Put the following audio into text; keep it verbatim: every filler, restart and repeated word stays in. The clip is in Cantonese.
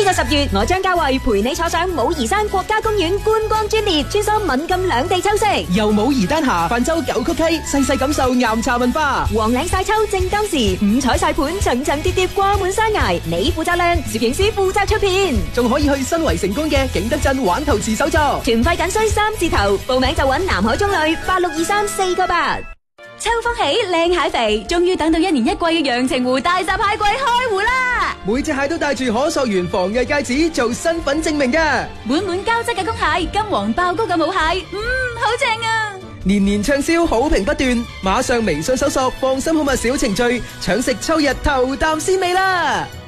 呢個十月，我張家慧陪你坐上武夷山國家公園觀光專列，穿梭閩贛兩地秋色， 由武夷丹霞泛舟九曲溪，細細感受岩茶文化。 黃嶺晒秋正當時，五彩晒盤層層疊疊掛滿山崖，你負責亮，攝影師負責出片， 仲可以去新圍成功嘅景德鎮玩陶瓷手作。 團費僅需三字頭，報名就揾南海中旅八六二三四個八。秋風起，靚蟹肥，終於等到一年一季嘅陽澄湖大閘蟹季開湖啦！ 每隻蟹都帶住可溯源防偽戒指做身份證明嘅， 滿滿膠質嘅公蟹，金黃爆膏嘅母蟹，嗯，好正啊！ 年年暢銷，好評不斷，馬上微信搜索放心好物小程序，搶食秋日頭啖鮮味啦！